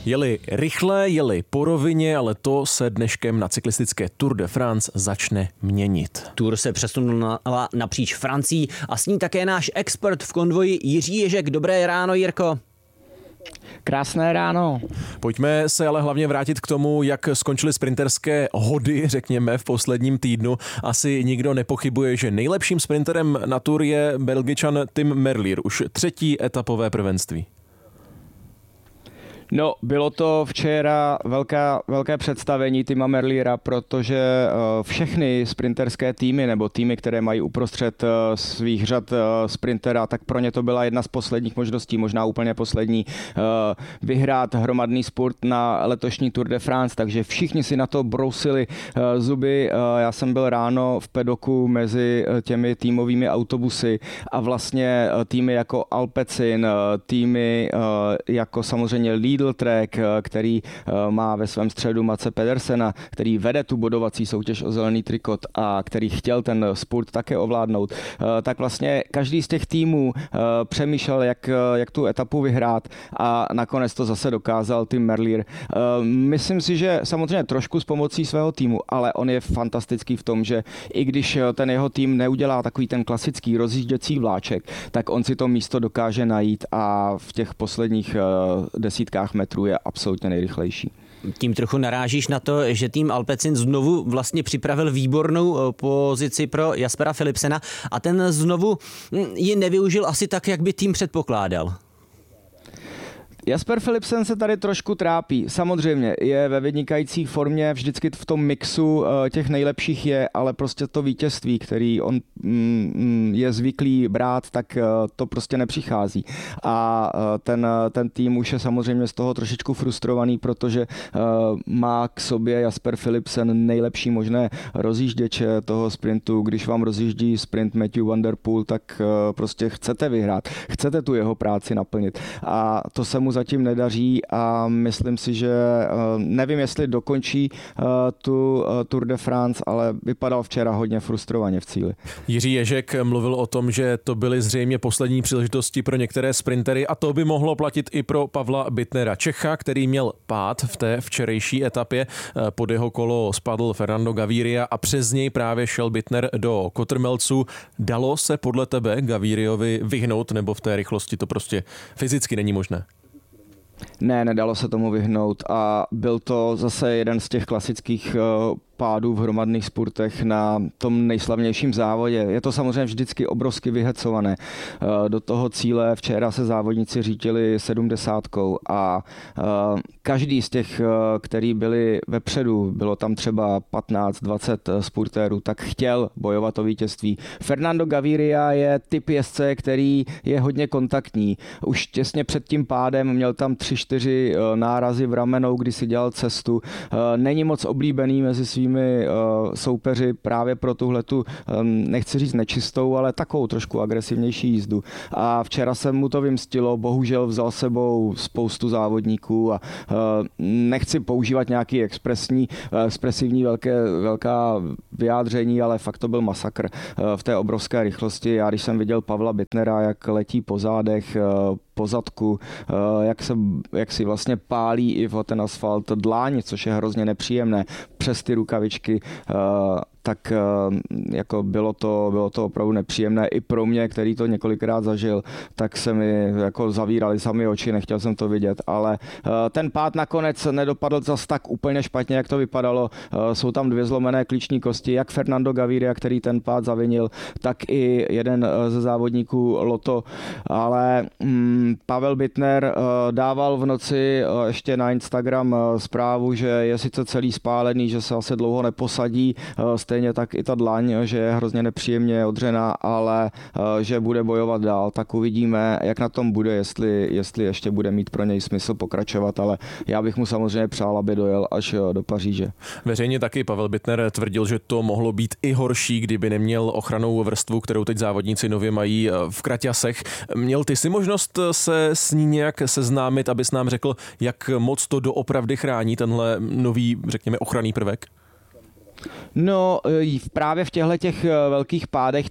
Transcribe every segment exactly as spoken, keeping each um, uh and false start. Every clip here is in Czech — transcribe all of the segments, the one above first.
Jeli rychle, jeli po rovině, ale to se dneškem na cyklistické Tour de France začne měnit. Tour se přesunula napříč Francií a s ní také náš expert v konvoji Jiří Ježek. Dobré ráno, Jirko. Krásné ráno. Pojďme se ale hlavně vrátit k tomu, jak skončily sprinterské hody, řekněme, v posledním týdnu. Asi nikdo nepochybuje, že nejlepším sprinterem na Tour je Belgičan Tim Merlier, už třetí etapové prvenství. No, bylo to včera velká, velké představení Tima Merliera, protože všechny sprinterské týmy nebo týmy, které mají uprostřed svých řad sprintera, tak pro ně to byla jedna z posledních možností, možná úplně poslední, vyhrát hromadný spurt na letošní Tour de France, takže všichni si na to brousili zuby. Já jsem byl ráno v pedoku mezi těmi týmovými autobusy a vlastně týmy jako Alpecin, týmy jako samozřejmě Lidl Trek, který má ve svém středu Matse Pedersena, který vede tu bodovací soutěž o zelený trikot a který chtěl ten spurt také ovládnout, tak vlastně každý z těch týmů přemýšlel, jak, jak tu etapu vyhrát a nakonec to zase dokázal Tim Merlier. Myslím si, že samozřejmě trošku s pomocí svého týmu, ale on je fantastický v tom, že i když ten jeho tým neudělá takový ten klasický rozjížděcí vláček, tak on si to místo dokáže najít a v těch posledních desítkách metrů je absolutně nejrychlejší. Tím trochu narážíš na to, že tým Alpecin znovu vlastně připravil výbornou pozici pro Jaspera Philipsena a ten znovu ji nevyužil asi tak, jak by tým předpokládal. Jasper Philipsen se tady trošku trápí. Samozřejmě je ve vynikající formě, vždycky v tom mixu těch nejlepších je, ale prostě to vítězství, který on je zvyklý brát, tak to prostě nepřichází. A ten, ten tým už je samozřejmě z toho trošičku frustrovaný, protože má k sobě Jasper Philipsen nejlepší možné rozjížděče toho sprintu. Když vám rozjíždí sprint Matthew Van Der Poel, tak prostě chcete vyhrát. Chcete tu jeho práci naplnit. A to se mu zatím nedaří a myslím si, že nevím, jestli dokončí tu Tour de France, ale vypadal včera hodně frustrovaně v cíli. Jiří Ježek mluvil o tom, že to byly zřejmě poslední příležitosti pro některé sprintery a to by mohlo platit i pro Pavla Bittnera, Čecha, který měl pád v té včerejší etapě. Pod jeho kolo spadl Fernando Gaviria a přes něj právě šel Bittner do kotrmelců. Dalo se podle tebe Gaviriovi vyhnout, nebo v té rychlosti to prostě fyzicky není možné? Ne, nedalo se tomu vyhnout a byl to zase jeden z těch klasických pádů v hromadných spurtech na tom nejslavnějším závodě. Je to samozřejmě vždycky obrovsky vyhecované. Do toho cíle včera se závodníci řítili sedmdesátkou a každý z těch, který byli vepředu, bylo tam třeba patnáct dvacet spurtérů, tak chtěl bojovat o vítězství. Fernando Gaviria je typ jezdce, který je hodně kontaktní. Už těsně před tím pádem měl tam tři, čtyři nárazy v ramenou, kdy si dělal cestu. Není moc oblíbený mezi svými soupeři právě pro tuhletu, nechci říct nečistou, ale takovou trošku agresivnější jízdu. A včera se mu to vymstilo, bohužel vzal sebou spoustu závodníků a nechci používat nějaký expresní, expresivní velké, velká vyjádření, ale fakt to byl masakr v té obrovské rychlosti. Já když jsem viděl Pavla Bittnera, jak letí po zádech, po zadku, jak, se, jak si vlastně pálí i v ten asfalt dláň, což je hrozně nepříjemné, přes ty rukavičky, tak jako bylo to, bylo to opravdu nepříjemné i pro mě, který to několikrát zažil, tak se mi jako zavíraly sami oči, nechtěl jsem to vidět, ale ten pád nakonec nedopadl zas tak úplně špatně, jak to vypadalo. Jsou tam dvě zlomené klíční kosti, jak Fernando Gaviria, který ten pád zavinil, tak i jeden ze závodníků Lotto, ale hm, Pavel Bittner dával v noci ještě na Instagram zprávu, že je sice celý spálený, že se asi dlouho neposadí, stejně tak i ta dlaň, že je hrozně nepříjemně odřená, ale že bude bojovat dál, tak uvidíme, jak na tom bude, jestli, jestli ještě bude mít pro něj smysl pokračovat, ale já bych mu samozřejmě přál, aby dojel až do Paříže. Veřejně taky Pavel Bittner tvrdil, že to mohlo být i horší, kdyby neměl ochrannou vrstvu, kterou teď závodníci nově mají v kraťasech. Měl ty si možnost se s ní nějak seznámit, abys nám řekl, jak moc to doopravdy chrání tenhle nový, řekněme, ochranný prvek? No právě v těchto těch velkých pádech to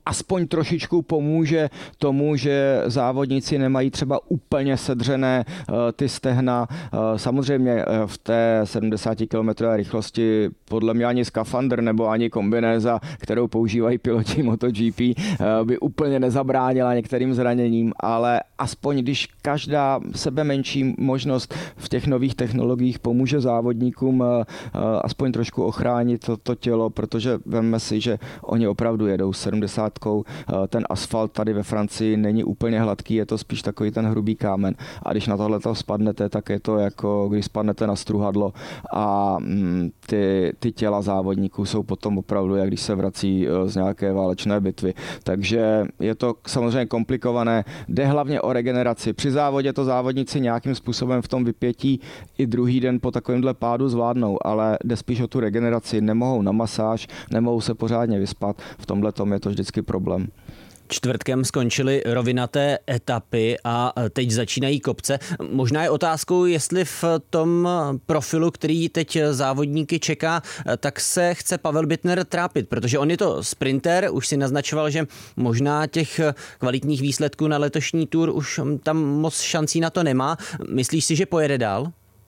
aspoň trošičku pomůže tomu, že závodníci nemají třeba úplně sedřené ty stehna. Samozřejmě v té sedmdesátikilometrové rychlosti podle mě ani skafandr nebo ani kombinéza, kterou používají piloti MotoGP, by úplně nezabránila některým zraněním, ale aspoň když každá sebe menší možnost v těch nových technologiích pomůže závodníkům aspoň trošku ochránit to, to tělo, protože vemme si, že oni opravdu jedou sedmdesátkou. Ten asfalt tady ve Francii není úplně hladký, je to spíš takový ten hrubý kámen. A když na tohleto spadnete, tak je to jako když spadnete na struhadlo a ty, ty těla závodníků jsou potom opravdu, jak když se vrací z nějaké válečné bitvy. Takže je to samozřejmě komplikované. Jde hlavně o regeneraci. Při závodě to závodníci nějakým způsobem v tom vypětí i druhý den po takovémhle pádu zvládnou, ale jde spíš o tu regeneraci. Nemohou na masáž, nemohou se pořádně vyspat. V tomhle tom je to vždycky problém. Čtvrtkem skončily rovinaté etapy a teď začínají kopce. Možná je otázkou, jestli v tom profilu, který teď závodníky čeká, tak se chce Pavel Bittner trápit, protože on je to sprinter, už si naznačoval, že možná těch kvalitních výsledků na letošní Tour už tam moc šancí na to nemá. Myslíš si, že pojede dál?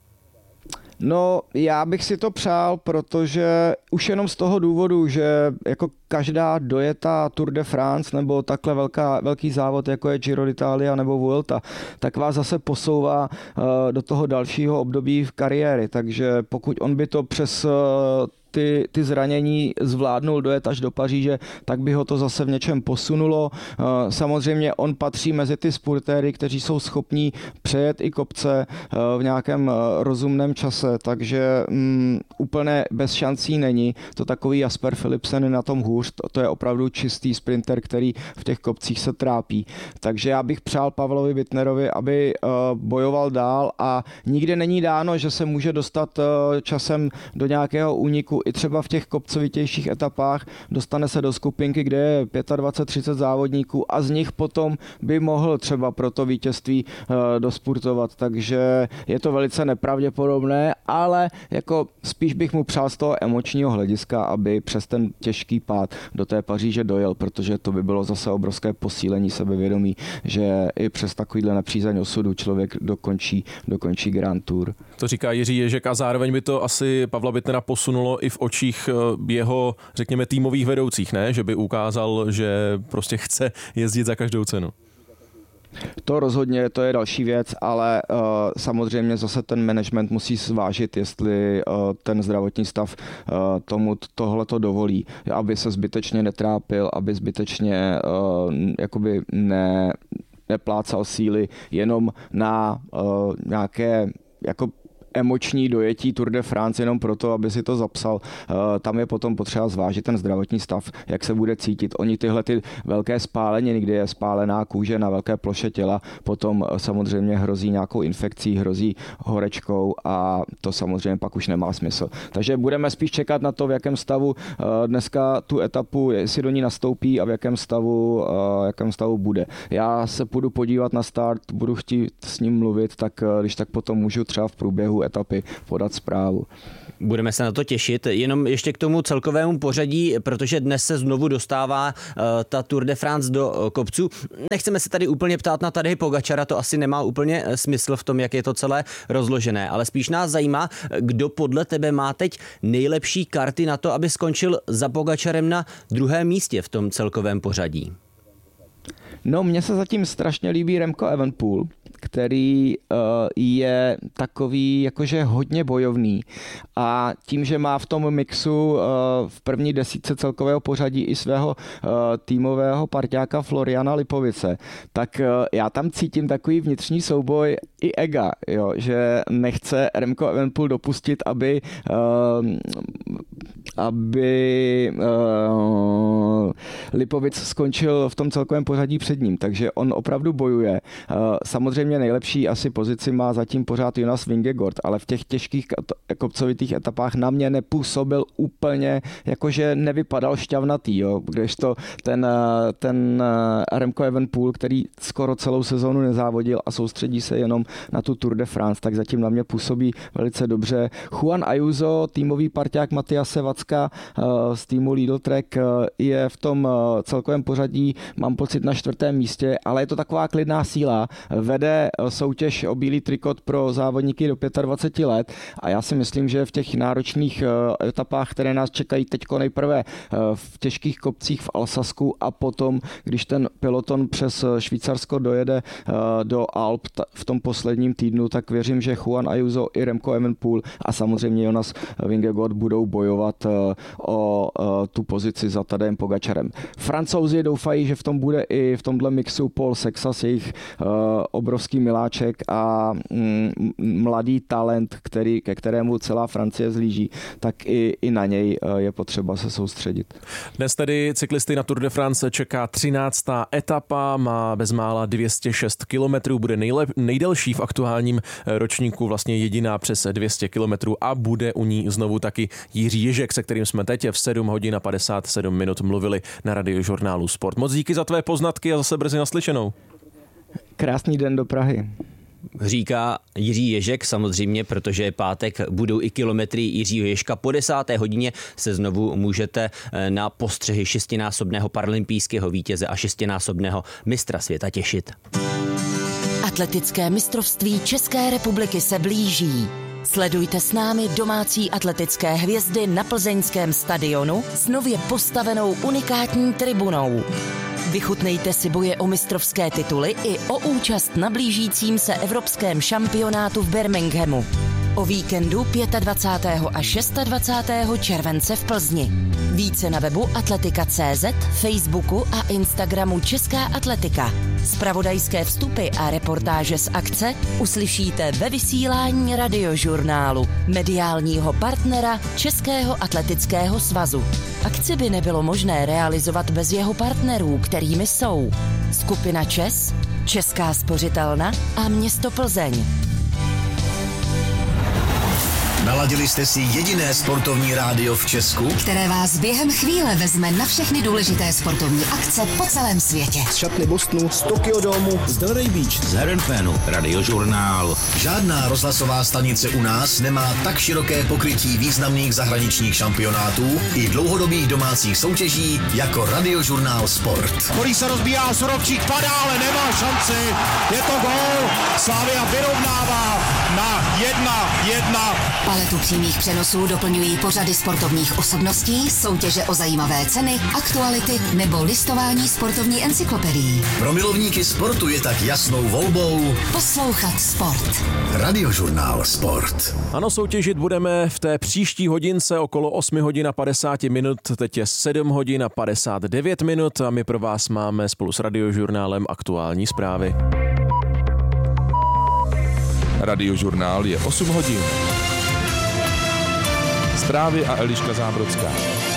No, já bych si to přál, protože už jenom z toho důvodu, že jako každá dojetá Tour de France nebo takhle velká, velký závod, jako je Giro d'Italia nebo Vuelta, tak vás zase posouvá uh, do toho dalšího období v kariéry. Takže pokud on by to přes uh, Ty, ty zranění zvládnul dojet až do Paříže, tak by ho to zase v něčem posunulo. Samozřejmě on patří mezi ty spurtéry, kteří jsou schopní přejet i kopce v nějakém rozumném čase, takže um, úplně bez šancí není. To takový Jasper Philipsen na tom hůř, to, to je opravdu čistý sprinter, který v těch kopcích se trápí. Takže já bych přál Pavlovi Bittnerovi, aby uh, bojoval dál a nikde není dáno, že se může dostat uh, časem do nějakého úniku i třeba v těch kopcovitějších etapách, dostane se do skupinky, kde je dvacet pět třicet závodníků a z nich potom by mohl třeba pro to vítězství uh, dospurtovat, takže je to velice nepravděpodobné, ale jako spíš bych mu přál z toho emočního hlediska, aby přes ten těžký pád do té Paříže dojel, protože to by bylo zase obrovské posílení sebevědomí, že i přes takovýhle nepřízeň osudu člověk dokončí, dokončí Grand Tour. To říká Jiří Ježek a zároveň by to asi Pavla Bittnera posunulo i v očích jeho, řekněme, týmových vedoucích, ne? Že by ukázal, že prostě chce jezdit za každou cenu. To rozhodně, to je další věc, ale uh, samozřejmě zase ten management musí zvážit, jestli uh, ten zdravotní stav uh, tomu tohle to dovolí, aby se zbytečně netrápil, aby zbytečně uh, jakoby ne, neplácal síly jenom na uh, nějaké jako emoční dojetí Tour de France jenom proto, aby si to zapsal. Tam je potom potřeba zvážit ten zdravotní stav, jak se bude cítit. Oni tyhle ty velké spáleniny, kdy je spálená kůže na velké ploše těla, potom samozřejmě hrozí nějakou infekcí, hrozí horečkou a to samozřejmě pak už nemá smysl. Takže budeme spíš čekat na to, v jakém stavu dneska tu etapu, jestli do ní nastoupí a v jakém stavu, v jakém stavu bude. Já se půjdu podívat na start, budu chtít s ním mluvit, tak když tak potom můžu třeba v průběhu etapy podat zprávu. Budeme se na to těšit. Jenom ještě k tomu celkovému pořadí, protože dnes se znovu dostává uh, ta Tour de France do uh, kopců. Nechceme se tady úplně ptát na Tadeje Pogačara, to asi nemá úplně smysl v tom, jak je to celé rozložené, ale spíš nás zajímá, kdo podle tebe má teď nejlepší karty na to, aby skončil za Pogačarem na druhém místě v tom celkovém pořadí. No, mně se zatím strašně líbí Remco Evenepoel, který uh, je takový jakože hodně bojovný a tím, že má v tom mixu uh, v první desítce celkového pořadí i svého uh, týmového parťáka Floriana Lipovice, tak uh, já tam cítím takový vnitřní souboj i ega, jo, že nechce Remco Evenepoel dopustit, aby uh, aby uh, Lipovic skončil v tom celkovém pořadí před ním, takže on opravdu bojuje. Uh, samozřejmě samozřejmě nejlepší asi pozici má zatím pořád Jonas Vingegaard, ale v těch těžkých kopcovitých etapách na mě nepůsobil úplně, jakože nevypadal šťavnatý, jo, kdežto ten, ten Remco Evenepoel, který skoro celou sezónu nezávodil a soustředí se jenom na tu Tour de France, tak zatím na mě působí velice dobře. Juan Ayuso, týmový parťák Matiase Vacka z týmu Lidl Trek, je v tom celkovém pořadí, mám pocit, na čtvrtém místě, ale je to taková klidná síla. Vede soutěž o bílý trikot pro závodníky do dvacet pět let a já si myslím, že v těch náročných etapách, které nás čekají teďko nejprve v těžkých kopcích v Alsasku a potom, když ten peloton přes Švýcarsko dojede do Alp v tom posledním týdnu, tak věřím, že Juan Ayuso i Remco Evenepoel a samozřejmě Jonas Vingegaard budou bojovat o tu pozici za Tadejem Pogačarem. Francouzi doufají, že v tom bude i v tomhle mixu Paul Sexas, jejich obrovský miláček a mladý talent, který, ke kterému celá Francie zlíží, tak i, i na něj je potřeba se soustředit. Dnes tedy cyklisty na Tour de France čeká třináctá etapa, má bezmála dvě stě šest kilometrů, bude nejlep, nejdelší v aktuálním ročníku, vlastně jediná přes dvě stě kilometrů a bude u ní znovu taky Jiří Ježek, se kterým jsme teď v sedm hodin a padesát sedm minut mluvili na Radiožurnálu Sport. Moc díky za tvé poznatky a zase brzy naslyšenou. Krásný den do Prahy. Říká Jiří Ježek samozřejmě, protože je pátek, budou i kilometry Jiřího Ježka. Po desáté hodině se znovu můžete na postřehy šestinásobného paralympijského vítěze a šestinásobného mistra světa těšit. Atletické mistrovství České republiky se blíží. Sledujte s námi domácí atletické hvězdy na plzeňském stadionu s nově postavenou unikátní tribunou. Vychutnejte si boje o mistrovské tituly i o účast na blížícím se evropském šampionátu v Birminghamu. O víkendu dvacátého pátého a dvacátého šestého července v Plzni. Více na webu atletika tečka cé zet, Facebooku a Instagramu Česká atletika. Zpravodajské vstupy a reportáže z akce uslyšíte ve vysílání Radiožurnálu, mediálního partnera Českého atletického svazu. Akci by nebylo možné realizovat bez jeho partnerů, kterými jsou skupina ČES, Česká spořitelna a město Plzeň. Naladili jste si jediné sportovní rádio v Česku, které vás během chvíle vezme na všechny důležité sportovní akce po celém světě. Z šatny Bostonu, z Tokyo Domu, z Delray Beach, z Herrenfanu, Radiožurnál. Žádná rozhlasová stanice u nás nemá tak široké pokrytí významných zahraničních šampionátů i dlouhodobých domácích soutěží jako Radiožurnál Sport. Který se rozbíjá, Sorovčík padá, ale nemá šanci. Je to gól. Slavia vyrovnává na jedna jedna. Paletu přímých přenosů doplňují pořady sportovních osobností, soutěže o zajímavé ceny, aktuality nebo listování sportovní encyklopedií. Pro milovníky sportu je tak jasnou volbou poslouchat sport. Radiožurnál Sport. Ano, soutěžit budeme v té příští hodince okolo osm hodin a padesát minut, teď je sedm hodin a padesát devět minut a my pro vás máme spolu s Radiožurnálem aktuální zprávy. Radiožurnál je osm hodin. Zprávy a Eliška Zábrodská.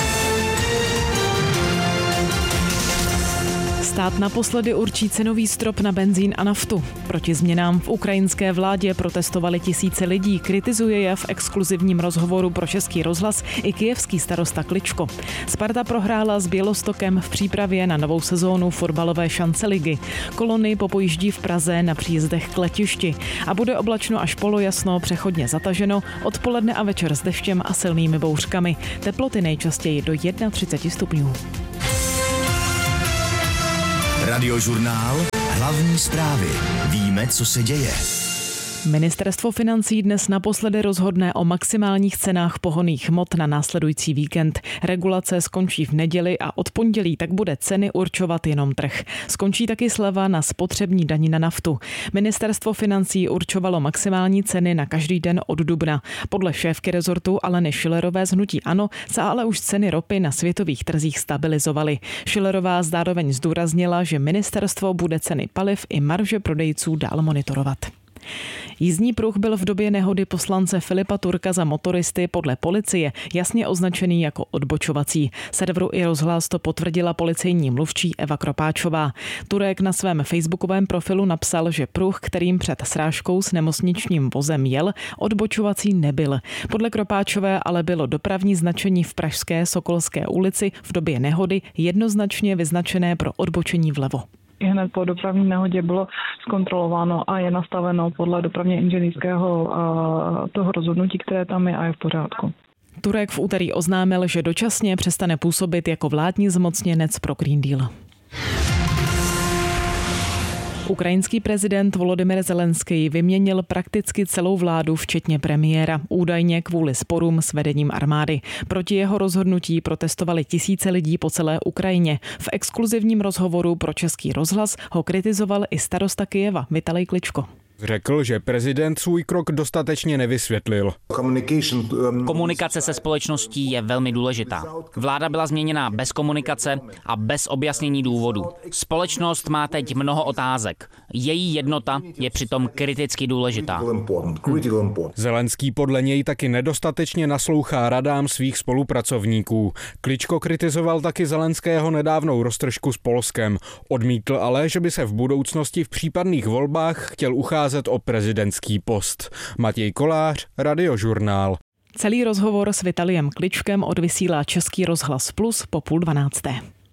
Stát naposledy určí cenový strop na benzín a naftu. Proti změnám v ukrajinské vládě protestovali tisíce lidí, kritizuje je v exkluzivním rozhovoru pro Český rozhlas i kyjevský starosta Kličko. Sparta prohrála s Bělostokem v přípravě na novou sezónu fotbalové šance ligy. Kolony popojíždí v Praze na příjezdech k letišti a bude oblačno až polojasno, přechodně zataženo, odpoledne a večer s deštěm a silnými bouřkami. Teploty nejčastěji do třicet jedna stupňů. Radiožurnál, hlavní zprávy. Víme, co se děje. Ministerstvo financí dnes naposledy rozhodne o maximálních cenách pohonných hmot na následující víkend. Regulace skončí v neděli a od pondělí tak bude ceny určovat jenom trh. Skončí taky sleva na spotřební daň na naftu. Ministerstvo financí určovalo maximální ceny na každý den od dubna. Podle šéfky rezortu Aleny Schillerové z hnutí ANO se ale už ceny ropy na světových trzích stabilizovaly. Schillerová zároveň zdůraznila, že ministerstvo bude ceny paliv i marže prodejců dál monitorovat. Jízdní pruh byl v době nehody poslance Filipa Turka za motoristy podle policie jasně označený jako odbočovací. Serveru i Rozhlas to potvrdila policejní mluvčí Eva Kropáčová. Turek na svém facebookovém profilu napsal, že pruh, kterým před srážkou s nemocničním vozem jel, odbočovací nebyl. Podle Kropáčové ale bylo dopravní značení v pražské Sokolské ulici v době nehody jednoznačně vyznačené pro odbočení vlevo. I hned po dopravní nehodě bylo zkontrolováno a je nastaveno podle dopravně inženýrského toho rozhodnutí, které tam je, a je v pořádku. Turek v úterý oznámil, že dočasně přestane působit jako vládní zmocněnec pro Green Deal. Ukrajinský prezident Volodymyr Zelenský vyměnil prakticky celou vládu, včetně premiéra, údajně kvůli sporům s vedením armády. Proti jeho rozhodnutí protestovali tisíce lidí po celé Ukrajině. V exkluzivním rozhovoru pro Český rozhlas ho kritizoval i starosta Kyjeva Vitalij Kličko. Řekl, že prezident svůj krok dostatečně nevysvětlil. Komunikace se společností je velmi důležitá. Vláda byla změněna bez komunikace a bez objasnění důvodu. Společnost má teď mnoho otázek. Její jednota je přitom kriticky důležitá. Zelenský podle něj taky nedostatečně naslouchá radám svých spolupracovníků. Kličko kritizoval taky Zelenského nedávnou roztržku s Polskem. Odmítl ale, že by se v budoucnosti v případných volbách chtěl ucházet o prezidentský post. Matěj Kolář, Radiožurnál. Celý rozhovor s Vitalijem Kličkem odvysílá Český rozhlas Plus po půl dvanácté.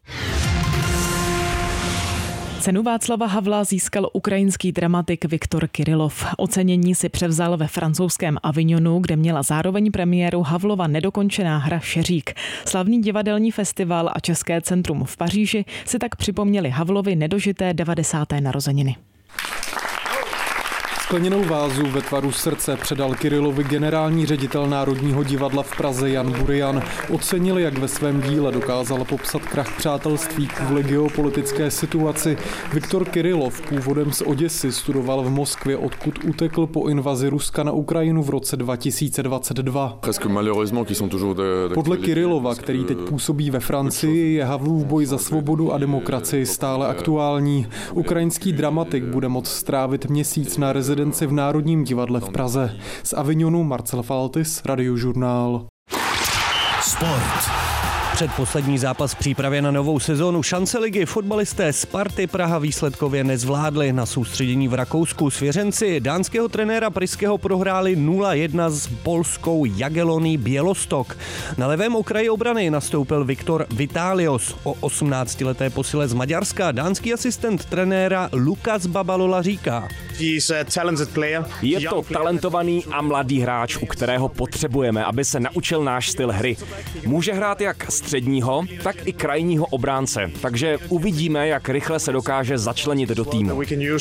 Cenu Václava Havla získal ukrajinský dramatik Viktor Kirillov. Ocenění si převzal ve francouzském Avignonu, kde měla zároveň premiéru Havlova nedokončená hra Šeřík. Slavný divadelní festival a České centrum v Paříži si tak připomněli Havlovi nedožité devadesáté narozeniny. Skleněnou vázu ve tvaru srdce předal Kirillovi generální ředitel Národního divadla v Praze Jan Burian. Ocenil, jak ve svém díle dokázal popsat krach přátelství kvůli geopolitické situaci. Viktor Kirillov, původem z Oděsy, studoval v Moskvě, odkud utekl po invazi Ruska na Ukrajinu v roce dva tisíce dvacet dva. Podle Kirillova, který teď působí ve Francii, je Havlův boj za svobodu a demokracii stále aktuální. Ukrajinský dramatik bude moct strávit měsíc na rezidenci v Národním divadle v Praze. Z Avignonu Marcel Faltis, Radiožurnál. Sport. Předposlední zápas v přípravě na novou sezónu šance ligy fotbalisté Sparty Praha výsledkově nezvládli. Na soustředění v Rakousku svěřenci dánského trenéra Pryského prohráli nula jedna s polskou Jagiellonií Bělostok. Na levém okraji obrany nastoupil Viktor Vitálios. O osmnáctileté posile z Maďarska dánský asistent trenéra Lukas Babalola říká: Je to talentovaný a mladý hráč, u kterého potřebujeme, aby se naučil náš styl hry. Může hrát jak středního, tak i krajního obránce, takže uvidíme, jak rychle se dokáže začlenit do týmu.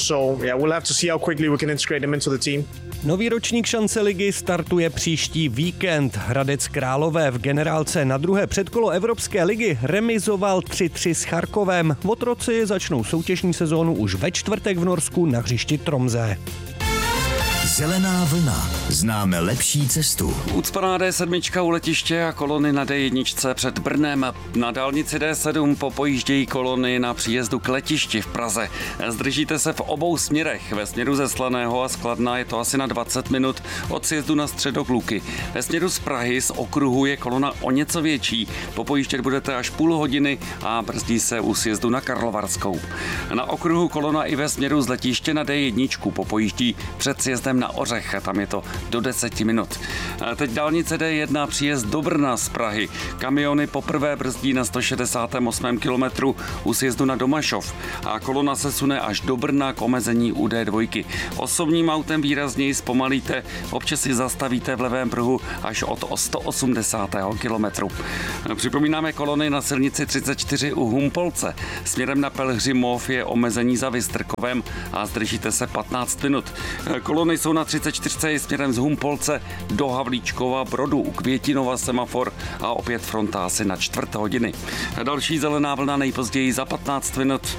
Nový ročník šance ligy startuje příští víkend. Hradec Králové v generálce na druhé předkolo Evropské ligy remizoval tři tři s Charkovem. Otroci začnou soutěžní sezónu už ve čtvrtek v Norsku na hřišti Tromsø. Zelená vlna. Známe lepší cestu. Ucpaná D sedm u letiště a kolony na D jedna před Brnem. Na dálnici D sedm popojíždějí kolony na příjezdu k letišti v Praze. Zdržíte se v obou směrech. Ve směru ze Slaného a Skladna je to asi na dvacet minut od sjezdu na Středok Luky. Ve směru z Prahy z okruhu je kolona o něco větší. Popojíždět budete až půl hodiny a brzdí se u sjezdu na Karlovarskou. Na okruhu kolona i ve směru z letiště na D jedna popojíždí před sjezdem na Ořech, tam je to do deseti minut. A teď dálnice D jedna příjezd do Brna z Prahy. Kamiony poprvé brzdí na sto šedesátém osmém kilometru u sjezdu na Domašov a kolona se sune až do Brna k omezení u D dva. Osobním autem výrazněji zpomalíte, občas si zastavíte v levém pruhu až od sto osmdesátého kilometru. Připomínáme kolony na silnici třicet čtyři u Humpolce. Směrem na Pelhřimov je omezení za Vystrkovem a zdržíte se patnáct minut. Kolony jsou na třicet čtyři směrem z Humpolce do Havlíčkova Brodu u Květinova semafor a opět fronta asi na čtvrt hodiny. Další zelená vlna nejpozději za patnáct minut.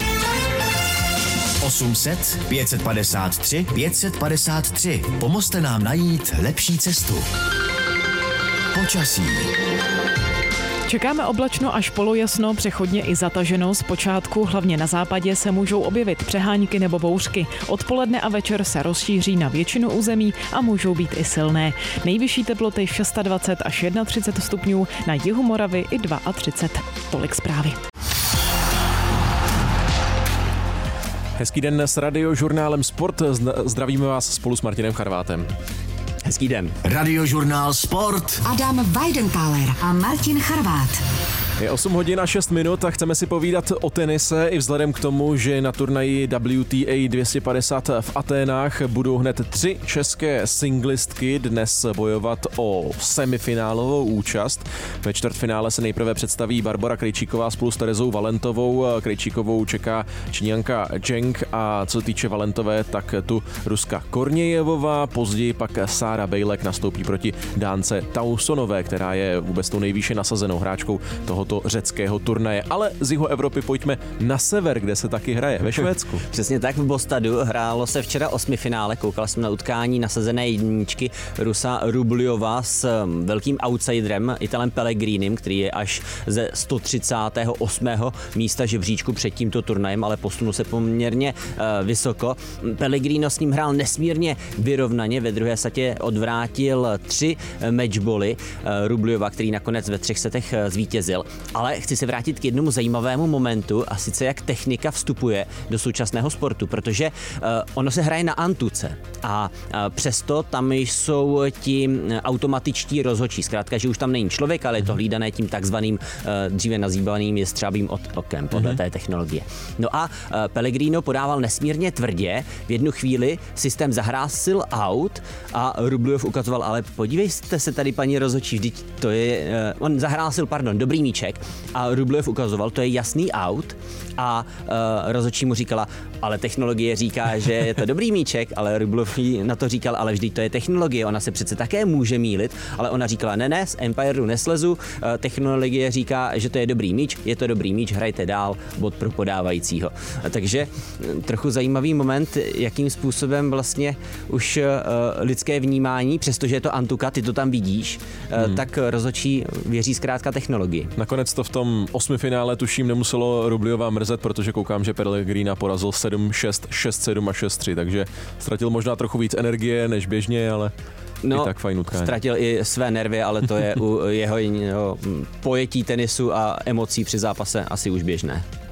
osm set pět set padesát tři pět set padesát tři. Pomozte nám najít lepší cestu. Počasí. Čekáme oblačno až polojasno, přechodně i zataženo. Zpočátku hlavně na západě se můžou objevit přehánky nebo bouřky. Odpoledne a večer se rozšíří na většinu území a můžou být i silné. Nejvyšší teploty dvacet šest až třicet jedna stupňů, na jihu Moravy i třicet dva. Tolik zprávy. Hezký den s Radiožurnálem Sport. Zdravíme vás spolu s Martinem Charvátem. Hezký den. Radiožurnál Sport. Adam Weidenkauer a Martin Charvát. Je osm hodin a šest minut a chceme si povídat o tenise i vzhledem k tomu, že na turnaji W T A dvě stě padesát v Aténách budou hned tři české singlistky dnes bojovat o semifinálovou účast. Ve čtvrtfinále se nejprve představí Barbora Krejčíková spolu s Terezou Valentovou. Krejčíkovou čeká Číňanka Zheng a co týče Valentové, tak tu Ruska Kornějevová. Později pak Sára Bejlek nastoupí proti Dánce Tausonové, která je vůbec tou nejvýše nasazenou hráčkou toho řeckého turnaje. Ale z jihu Evropy pojďme na sever, kde se taky hraje, ve Švédsku. Přesně tak, v Bostadu hrálo se včera osmifinále, koukal jsem na utkání nasazené jedničky Rusa Rubljova s velkým outsiderem Italem Pellegrinem, který je až ze sto třicátého osmého místa žebříčku před tímto turnajem, ale posunul se poměrně uh, vysoko. Pellegrino s ním hrál nesmírně vyrovnaně, ve druhé setě odvrátil tři matchboly uh, Rubljova, který nakonec ve třech setech uh, zvítězil. Ale chci se vrátit k jednomu zajímavému momentu, a sice jak technika vstupuje do současného sportu, protože uh, ono se hraje na antuce a uh, přesto tam jsou ti automatičtí rozhodčí. Zkrátka, že už tam není člověk, ale je to hlídané tím takzvaným uh, dříve nazývaným jestřábým okem podle mm-hmm. té technologie. No a uh, Pellegrino podával nesmírně tvrdě, v jednu chvíli systém zahrásil out a Rubljov ukazoval, ale podívejte se tady, paní rozhodčí, vždyť to je, uh, on zahrásil, pardon, dobrý míček a Rubljov ukazoval, to je jasný out a uh, rozhodčí mu říkala, ale technologie říká, že je to dobrý míček, ale Rubljov na to říkal, ale vždyť to je technologie, ona se přece také může mýlit, ale ona říkala, ne, ne, z Empireu neslezu, uh, technologie říká, že to je dobrý míč, je to dobrý míč, hrajte dál, bod pro podávajícího. A takže trochu zajímavý moment, jakým způsobem vlastně už uh, lidské vnímání, přestože je to antuka, ty to tam vidíš, uh, hmm. tak rozhodčí věří zkrátka technologii. Nakonec to v tom osmifinále tuším nemuselo Rubljova mrzet, protože koukám, že Pellegrina porazil sedm šest, šest sedm a šest tři, takže ztratil možná trochu víc energie než běžně, ale no, i tak fajn utkání. Ztratil i své nervy, ale to je u jeho, jeho pojetí tenisu a emocí při zápase asi už běžné.